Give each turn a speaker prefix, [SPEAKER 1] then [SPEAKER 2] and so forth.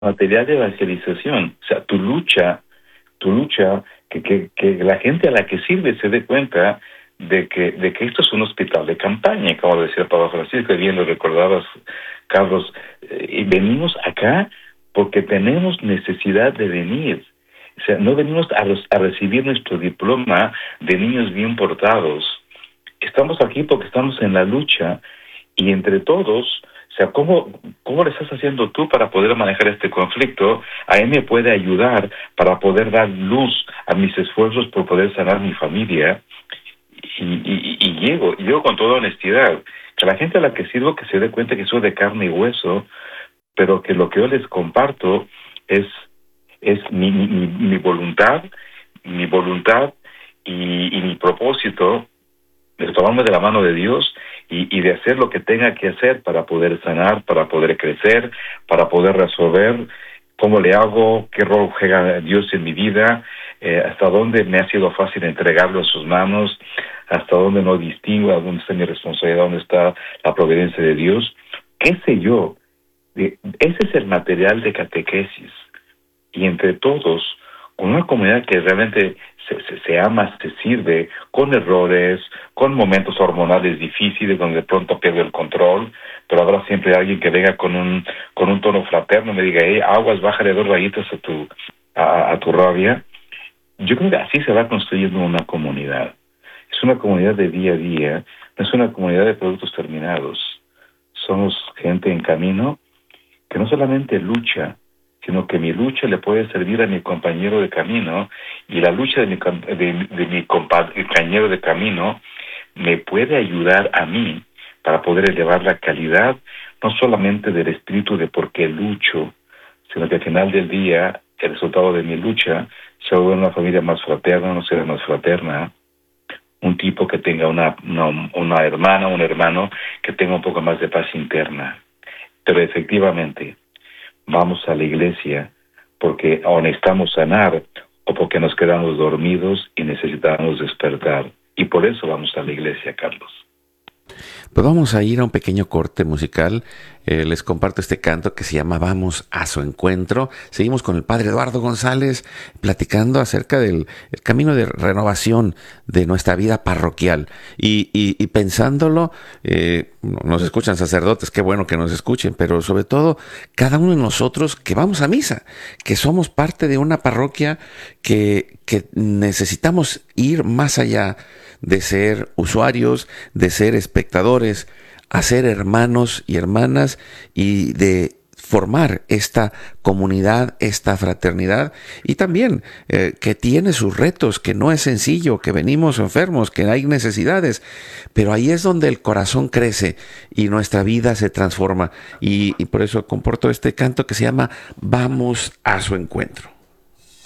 [SPEAKER 1] material de evangelización. O sea, tu lucha, que la gente a la que sirve se dé cuenta de que esto es un hospital de campaña, como decía Papa Francisco, y bien lo recordabas, Carlos, y venimos acá porque tenemos necesidad de venir. O sea, no venimos a recibir nuestro diploma de niños bien portados. Estamos aquí porque estamos en la lucha y entre todos, o sea, ¿cómo le estás haciendo tú para poder manejar este conflicto? A mí me puede ayudar para poder dar luz a mis esfuerzos por poder sanar mi familia y llego con toda honestidad. Que la gente a la que sirvo que se dé cuenta que soy de carne y hueso, pero que lo que yo les comparto es mi voluntad, mi voluntad y mi propósito de tomarme de la mano de Dios y de hacer lo que tenga que hacer para poder sanar, para poder crecer, para poder resolver cómo le hago, qué rol juega Dios en mi vida, hasta dónde me ha sido fácil entregarlo en sus manos, hasta dónde no distingo, a dónde está mi responsabilidad, dónde está la providencia de Dios, qué sé yo. Ese es el material de catequesis. Y entre todos, con una comunidad que realmente se ama, se sirve, con errores, con momentos hormonales difíciles donde de pronto pierde el control, pero habrá siempre alguien que venga con un tono fraterno y me diga, aguas, bájale 2 rayitas a tu rabia. Yo creo que así se va construyendo una comunidad. Es una comunidad de día a día, no es una comunidad de productos terminados. Somos gente en camino que no solamente lucha, sino que mi lucha le puede servir a mi compañero de camino y la lucha de mi compañero de camino me puede ayudar a mí para poder elevar la calidad no solamente del espíritu de por qué lucho, sino que al final del día el resultado de mi lucha se vuelve una familia más fraterna, una sociedad más fraterna, un tipo que tenga una hermana, un hermano que tenga un poco más de paz interna. Pero efectivamente, vamos a la iglesia porque o necesitamos sanar o porque nos quedamos dormidos y necesitamos despertar. Y por eso vamos a la iglesia, Carlos.
[SPEAKER 2] Pues vamos a ir a un pequeño corte musical. Les comparto este canto que se llama Vamos a su encuentro. Seguimos con el padre Eduardo González platicando acerca del camino de renovación de nuestra vida parroquial. Y pensándolo, nos escuchan sacerdotes, qué bueno que nos escuchen, pero sobre todo cada uno de nosotros que vamos a misa, que somos parte de una parroquia que necesitamos ir más allá de ser usuarios, de ser espectadores, a ser hermanos y hermanas y de formar esta comunidad, esta fraternidad y también que tiene sus retos, que no es sencillo, que venimos enfermos, que hay necesidades, pero ahí es donde el corazón crece y nuestra vida se transforma y por eso comporto este canto que se llama Vamos a su encuentro.